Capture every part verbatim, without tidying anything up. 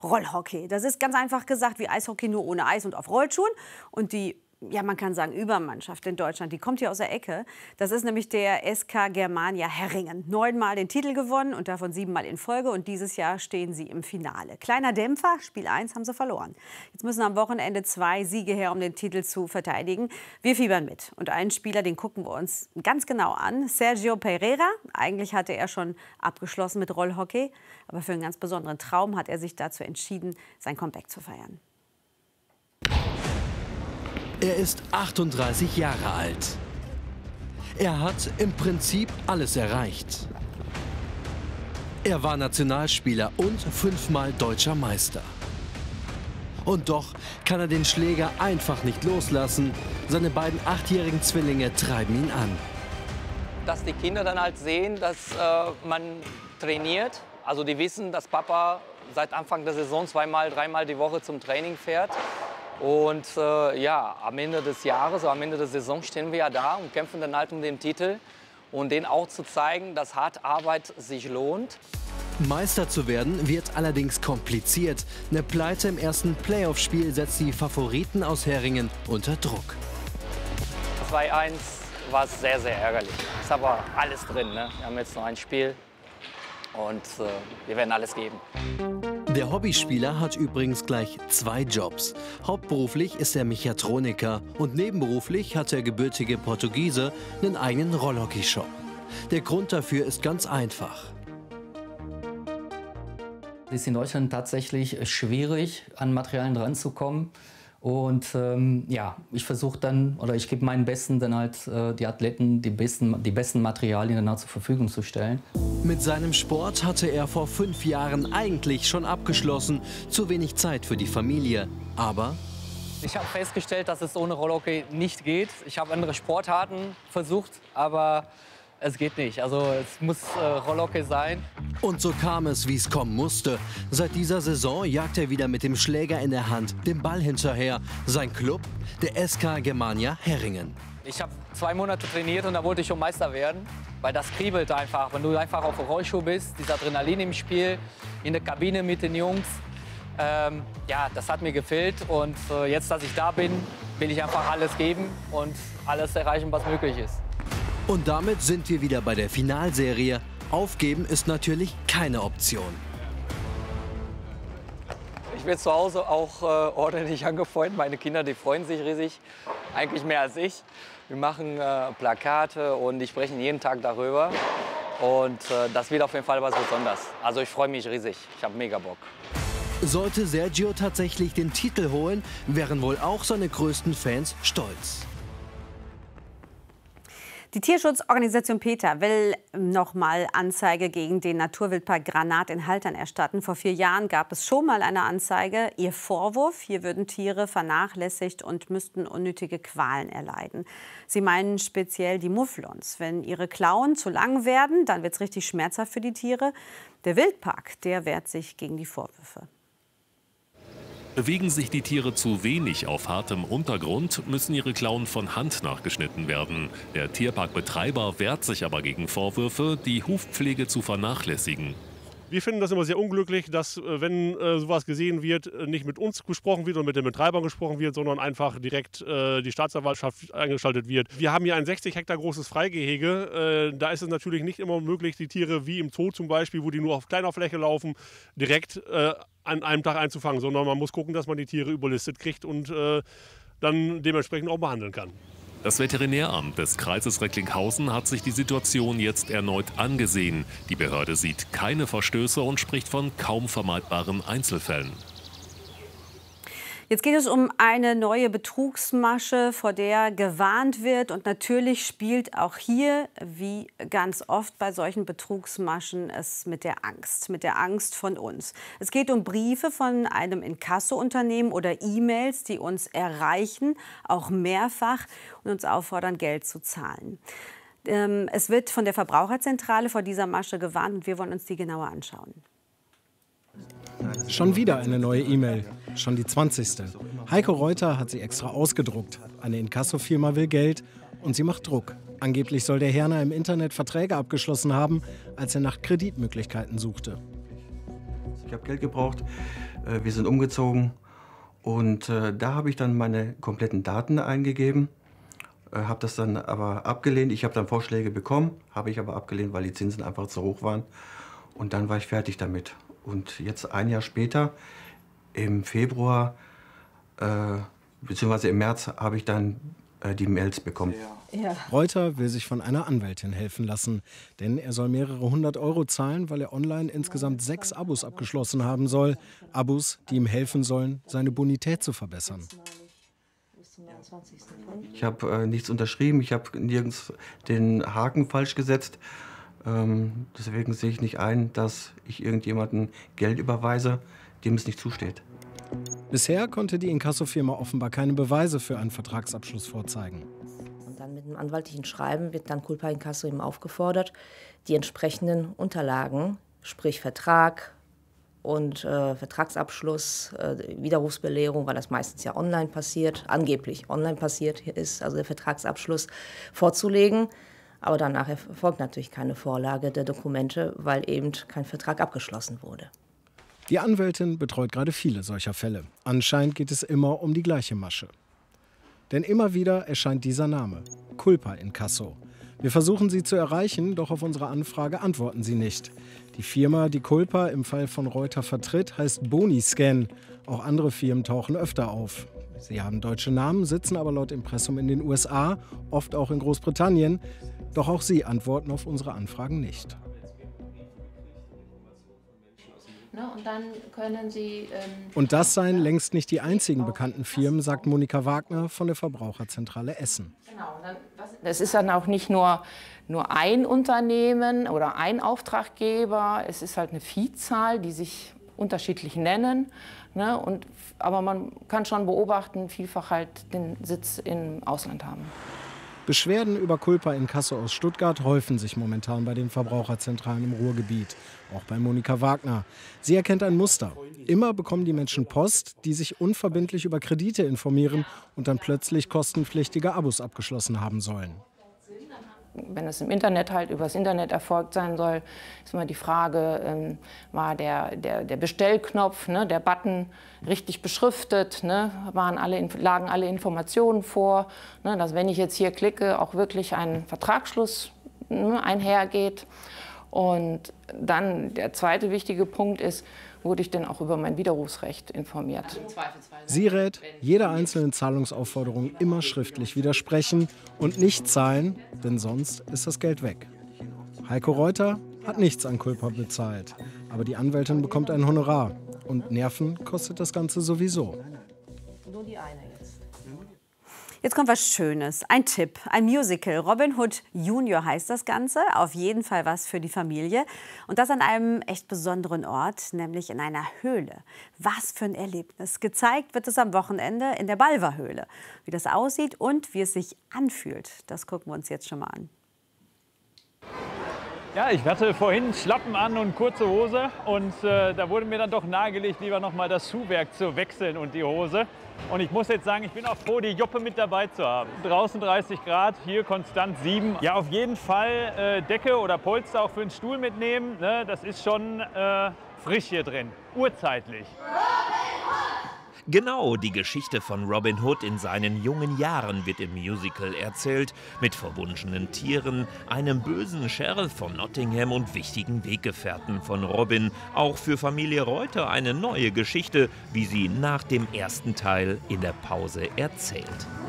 Rollhockey. Das ist ganz einfach gesagt wie Eishockey, nur ohne Eis und auf Rollschuhen. Und die, ja, man kann sagen, Übermannschaft in Deutschland, die kommt hier aus der Ecke. Das ist nämlich der S K Germania Herringen. Neunmal den Titel gewonnen und davon siebenmal in Folge. Und dieses Jahr stehen sie im Finale. Kleiner Dämpfer, Spiel eins haben sie verloren. Jetzt müssen am Wochenende zwei Siege her, um den Titel zu verteidigen. Wir fiebern mit. Und einen Spieler, den gucken wir uns ganz genau an. Sergio Pereira. Eigentlich hatte er schon abgeschlossen mit Rollhockey. Aber für einen ganz besonderen Traum hat er sich dazu entschieden, sein Comeback zu feiern. Er ist achtunddreißig Jahre alt. Er hat im Prinzip alles erreicht. Er war Nationalspieler und fünfmal deutscher Meister. Und doch kann er den Schläger einfach nicht loslassen. Seine beiden achtjährigen Zwillinge treiben ihn an. Dass die Kinder dann halt sehen, dass äh, man trainiert. Also die wissen, dass Papa seit Anfang der Saison zweimal, dreimal die Woche zum Training fährt. Und äh, ja, am Ende des Jahres, am Ende der Saison stehen wir ja da und kämpfen dann halt um den Titel. Und denen auch zu zeigen, dass harte Arbeit sich lohnt. Meister zu werden wird allerdings kompliziert. Eine Pleite im ersten Playoff-Spiel setzt die Favoriten aus Herringen unter Druck. zwei eins war sehr, sehr ärgerlich. Ist aber alles drin, ne? Wir haben jetzt noch ein Spiel und äh, wir werden alles geben. Der Hobbyspieler hat übrigens gleich zwei Jobs. Hauptberuflich ist er Mechatroniker und nebenberuflich hat der gebürtige Portugiese einen eigenen Rollhockey-Shop. Der Grund dafür ist ganz einfach. Es ist in Deutschland tatsächlich schwierig, an Materialien ranzukommen. Und ähm, ja, ich versuche dann, oder ich gebe meinen Besten dann halt äh, die Athleten die besten, die besten Materialien dann halt zur Verfügung zu stellen. Mit seinem Sport hatte er vor fünf Jahren eigentlich schon abgeschlossen. Zu wenig Zeit für die Familie. Aber ich habe festgestellt, dass es ohne Rollhockey nicht geht. Ich habe andere Sportarten versucht, aber es geht nicht. Also es muss äh, Rollhockey sein. Und so kam es, wie es kommen musste. Seit dieser Saison jagt er wieder mit dem Schläger in der Hand dem Ball hinterher. Sein Club, der S K Germania Herringen. Ich habe zwei Monate trainiert und da wollte ich schon Meister werden. Weil das kriebelt einfach, wenn du einfach auf dem Rollschuh bist, dieser Adrenalin im Spiel, in der Kabine mit den Jungs. Ähm, ja, das hat mir gefehlt. Und äh, jetzt, dass ich da bin, will ich einfach alles geben und alles erreichen, was möglich ist. Und damit sind wir wieder bei der Finalserie. Aufgeben ist natürlich keine Option. Ich werde zu Hause auch äh, ordentlich angefreundet. Meine Kinder, die freuen sich riesig, eigentlich mehr als ich. Wir machen äh, Plakate und die sprechen jeden Tag darüber. Und äh, das wird auf jeden Fall was Besonderes. Also ich freue mich riesig. Ich habe mega Bock. Sollte Sergio tatsächlich den Titel holen, wären wohl auch seine größten Fans stolz. Die Tierschutzorganisation PETA will noch mal Anzeige gegen den Naturwildpark Granat in Haltern erstatten. Vor vier Jahren gab es schon mal eine Anzeige. Ihr Vorwurf: Hier würden Tiere vernachlässigt und müssten unnötige Qualen erleiden. Sie meinen speziell die Mufflons. Wenn ihre Klauen zu lang werden, dann wird es richtig schmerzhaft für die Tiere. Der Wildpark, der wehrt sich gegen die Vorwürfe. Bewegen sich die Tiere zu wenig auf hartem Untergrund, müssen ihre Klauen von Hand nachgeschnitten werden. Der Tierparkbetreiber wehrt sich aber gegen Vorwürfe, die Hufpflege zu vernachlässigen. Wir finden das immer sehr unglücklich, dass, wenn äh, sowas gesehen wird, äh, nicht mit uns gesprochen wird und mit den Betreibern gesprochen wird, sondern einfach direkt äh, die Staatsanwaltschaft eingeschaltet wird. Wir haben hier ein sechzig Hektar großes Freigehege. Äh, da ist es natürlich nicht immer möglich, die Tiere wie im Zoo zum Beispiel, wo die nur auf kleiner Fläche laufen, direkt äh, an einem Tag einzufangen, sondern man muss gucken, dass man die Tiere überlistet kriegt und äh, dann dementsprechend auch behandeln kann. Das Veterinäramt des Kreises Recklinghausen hat sich die Situation jetzt erneut angesehen. Die Behörde sieht keine Verstöße und spricht von kaum vermeidbaren Einzelfällen. Jetzt geht es um eine neue Betrugsmasche, vor der gewarnt wird. Und natürlich spielt auch hier, wie ganz oft bei solchen Betrugsmaschen, es mit der Angst, mit der Angst von uns. Es geht um Briefe von einem Inkasso-Unternehmen oder E-Mails, die uns erreichen, auch mehrfach, und uns auffordern, Geld zu zahlen. Ähm, es wird von der Verbraucherzentrale vor dieser Masche gewarnt und wir wollen uns die genauer anschauen. Schon wieder eine neue E-Mail, schon die zwanzigste. Heiko Reuter hat sie extra ausgedruckt. Eine Inkassofirma will Geld und sie macht Druck. Angeblich soll der Herner im Internet Verträge abgeschlossen haben, als er nach Kreditmöglichkeiten suchte. Ich habe Geld gebraucht, äh, wir sind umgezogen und äh, da habe ich dann meine kompletten Daten eingegeben, äh, habe das dann aber abgelehnt. Ich habe dann Vorschläge bekommen, habe ich aber abgelehnt, weil die Zinsen einfach zu hoch waren. Und dann war ich fertig damit. Und jetzt ein Jahr später, im Februar, äh, beziehungsweise im März, habe ich dann äh, die Mails bekommen. Ja. Reuter will sich von einer Anwältin helfen lassen, denn er soll mehrere hundert Euro zahlen, weil er online insgesamt sechs Abos abgeschlossen haben soll. Abos, die ihm helfen sollen, seine Bonität zu verbessern. Ich habe äh, nichts unterschrieben, ich habe nirgends den Haken falsch gesetzt. Ähm, deswegen sehe ich nicht ein, dass ich irgendjemandem Geld überweise, dem es nicht zusteht. Bisher konnte die Inkassofirma offenbar keine Beweise für einen Vertragsabschluss vorzeigen. Und dann mit einem anwaltlichen Schreiben wird dann Culpa Inkasso eben aufgefordert, die entsprechenden Unterlagen, sprich Vertrag und äh, Vertragsabschluss, äh, Widerrufsbelehrung, weil das meistens ja online passiert, angeblich online passiert ist, also der Vertragsabschluss vorzulegen. Aber danach erfolgt natürlich keine Vorlage der Dokumente, weil eben kein Vertrag abgeschlossen wurde. Die Anwältin betreut gerade viele solcher Fälle. Anscheinend geht es immer um die gleiche Masche. Denn immer wieder erscheint dieser Name, Culpa Inkasso. Wir versuchen sie zu erreichen, doch auf unsere Anfrage antworten sie nicht. Die Firma, die Culpa im Fall von Reuter vertritt, heißt Boniscan. Auch andere Firmen tauchen öfter auf. Sie haben deutsche Namen, sitzen aber laut Impressum in den U S A, oft auch in Großbritannien. Doch auch sie antworten auf unsere Anfragen nicht. Und dann können Sie, ähm Und das seien längst nicht die einzigen bekannten Firmen, sagt Monika Wagner von der Verbraucherzentrale Essen. Das ist dann auch nicht nur, nur ein Unternehmen oder ein Auftraggeber, es ist halt eine Vielzahl, die sich unterschiedlich nennen. Ne? Und, aber man kann schon beobachten, vielfach halt den Sitz im Ausland haben. Beschwerden über Culpa Inkasso aus Stuttgart häufen sich momentan bei den Verbraucherzentralen im Ruhrgebiet, auch bei Monika Wagner. Sie erkennt ein Muster. Immer bekommen die Menschen Post, die sich unverbindlich über Kredite informieren und dann plötzlich kostenpflichtige Abos abgeschlossen haben sollen. Wenn es im Internet halt übers Internet erfolgt sein soll, ist immer die Frage, ähm, war der, der, der Bestellknopf, ne, der Button richtig beschriftet, ne, waren alle, lagen alle Informationen vor, ne, dass wenn ich jetzt hier klicke, auch wirklich ein Vertragsschluss ne, einhergeht. Und dann der zweite wichtige Punkt ist, wurde ich denn auch über mein Widerrufsrecht informiert. Sie rät, jeder einzelnen Zahlungsaufforderung immer schriftlich widersprechen und nicht zahlen, denn sonst ist das Geld weg. Heiko Reuter hat nichts an Culpa bezahlt, aber die Anwältin bekommt ein Honorar und Nerven kostet das Ganze sowieso. Nur die eine jetzt. Jetzt kommt was Schönes, ein Tipp, ein Musical. Robin Hood Junior heißt das Ganze, auf jeden Fall was für die Familie. Und das an einem echt besonderen Ort, nämlich in einer Höhle. Was für ein Erlebnis. Gezeigt wird es am Wochenende in der Balver-Höhle. Wie das aussieht und wie es sich anfühlt, das gucken wir uns jetzt schon mal an. Ja, ich hatte vorhin Schlappen an und kurze Hose und äh, da wurde mir dann doch nahegelegt, lieber noch mal das Schuhwerk zu wechseln und die Hose. Und ich muss jetzt sagen, ich bin auch froh, die Joppe mit dabei zu haben. Draußen dreißig Grad, hier konstant sieben. Ja, auf jeden Fall äh, Decke oder Polster auch für den Stuhl mitnehmen. Ne? Das ist schon äh, frisch hier drin, urzeitlich. Genau die Geschichte von Robin Hood in seinen jungen Jahren wird im Musical erzählt, mit verwunschenen Tieren, einem bösen Sheriff von Nottingham und wichtigen Weggefährten von Robin. Auch für Familie Reuter eine neue Geschichte, wie sie nach dem ersten Teil in der Pause erzählt.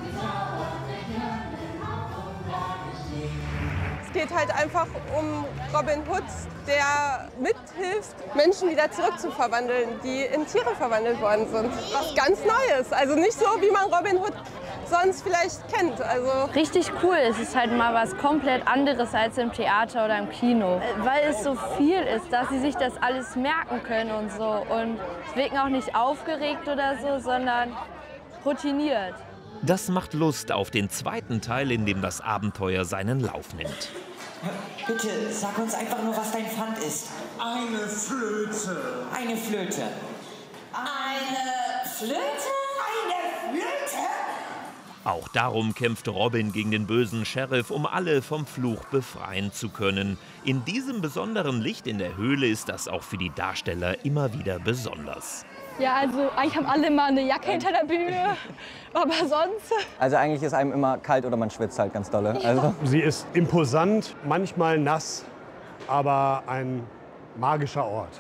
Es geht halt einfach um Robin Hood, der mithilft, Menschen wieder zurückzuverwandeln, die in Tiere verwandelt worden sind. Was ganz Neues, also nicht so, wie man Robin Hood sonst vielleicht kennt. Also richtig cool, es ist halt mal was komplett anderes als im Theater oder im Kino. Weil es so viel ist, dass sie sich das alles merken können und so. Und es wirken auch nicht aufgeregt oder so, sondern routiniert. Das macht Lust auf den zweiten Teil, in dem das Abenteuer seinen Lauf nimmt. Bitte, sag uns einfach nur, was dein Pfand ist. Eine Flöte. Eine Flöte. Eine Flöte? Eine Flöte? Auch darum kämpft Robin gegen den bösen Sheriff, um alle vom Fluch befreien zu können. In diesem besonderen Licht in der Höhle ist das auch für die Darsteller immer wieder besonders. Ja, also eigentlich haben alle mal eine Jacke hinter der Bühne, aber sonst... Also eigentlich ist einem immer kalt oder man schwitzt halt ganz dolle. Ja. Also. Sie ist imposant, manchmal nass, aber ein magischer Ort.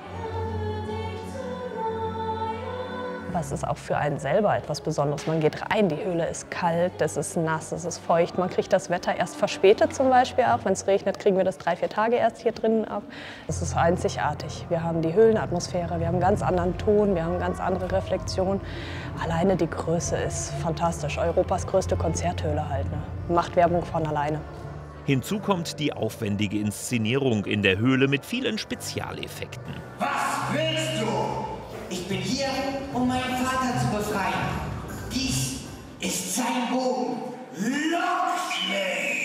Aber es ist auch für einen selber etwas Besonderes. Man geht rein, die Höhle ist kalt, es ist nass, es ist feucht. Man kriegt das Wetter erst verspätet zum Beispiel auch. Wenn es regnet, kriegen wir das drei, vier Tage erst hier drinnen ab. Es ist einzigartig. Wir haben die Höhlenatmosphäre, wir haben einen ganz anderen Ton, wir haben eine ganz andere Reflexion. Alleine die Größe ist fantastisch. Europas größte Konzerthöhle halt. Ne? Macht Werbung von alleine. Hinzu kommt die aufwendige Inszenierung in der Höhle mit vielen Spezialeffekten. Was willst du? Ich bin hier, um meinen Vater zu befreien. Dies ist sein Bogen. Lock mich!